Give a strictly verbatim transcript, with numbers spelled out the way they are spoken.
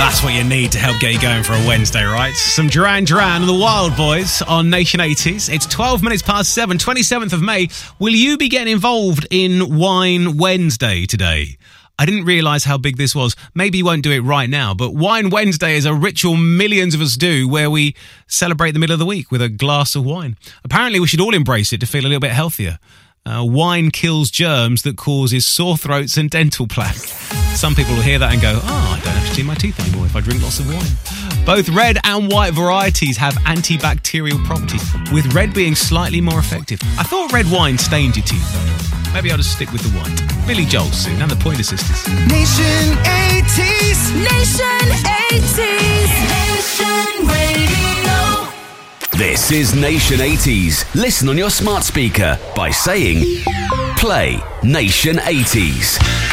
That's what you need to help get you going for a Wednesday, right? Some Duran Duran and the Wild Boys on Nation eighties. It's twelve minutes past seven, twenty-seventh of May. Will you be getting involved in Wine Wednesday today? I didn't realise how big this was. Maybe you won't do it right now, but Wine Wednesday is a ritual millions of us do where we celebrate the middle of the week with a glass of wine. Apparently, we should all embrace it to feel a little bit healthier. Uh, wine kills germs that causes sore throats and dental plaque. Some people will hear that and go, oh, I don't have to clean my teeth anymore if I drink lots of wine. Both red and white varieties have antibacterial properties, with red being slightly more effective. I thought red wine stained your teeth, though. Maybe I'll just stick with the white. Billy Joel soon, and the Pointer Sisters. Nation eighties. Nation eighties. Nation Radio. This is Nation eighties. Listen on your smart speaker by saying, play Nation eighties.